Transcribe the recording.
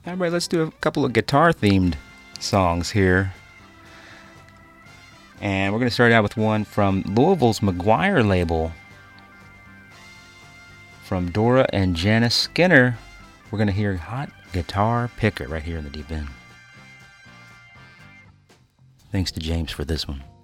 All right, let's do a couple of guitar-themed songs here. And we're going to start out with one from Louisville's McGuire label. From Dora and Janice Skinner, we're going to hear Hot Guitar Picker right here in the Deep End. Thanks to James for this one.